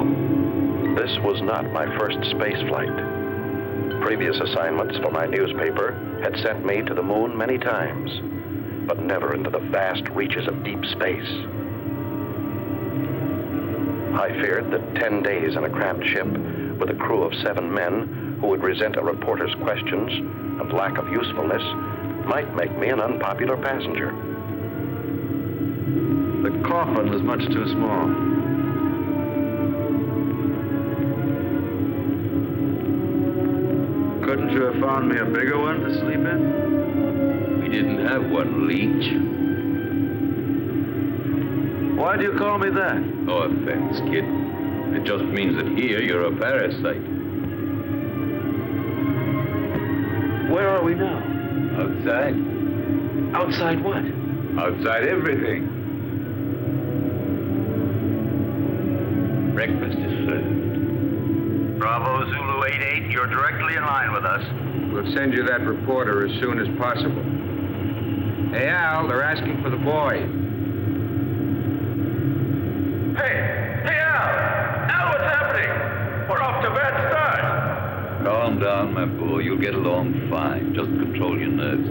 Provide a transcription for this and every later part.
This was not my first space flight. Previous assignments for my newspaper had sent me to the moon many times, but never into the vast reaches of deep space. I feared that 10 days in a cramped ship with a crew of 7 men who would resent a reporter's questions and lack of usefulness might make me an unpopular passenger. The coffin was much too small. Couldn't you have found me a bigger one to sleep in? We didn't have one, Leech. Why do you call me that? No offense, kid. It just means that here you're a parasite. Where are we now? Outside. Outside what? Outside everything. Breakfast is served. Bravo Zulu 88, you're directly in line with us. We'll send you that reporter as soon as possible. Hey, Al, they're asking for the boy. Hey, Al! Al, what's happening? We're off to a bad start. Calm down, my boy. You'll get along fine. Just control your nerves.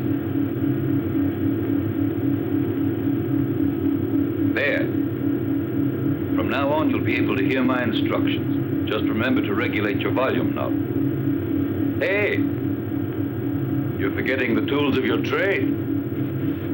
There. From now on, you'll be able to hear my instructions. Just remember to regulate your volume now. Hey! You're forgetting the tools of your trade.